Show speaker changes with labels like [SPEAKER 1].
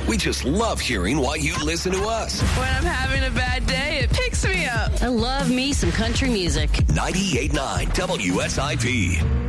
[SPEAKER 1] We just love hearing why you listen to us.
[SPEAKER 2] When I'm having a bad day, it picks me up.
[SPEAKER 3] I love me some country music.
[SPEAKER 1] 98.9 WSIP.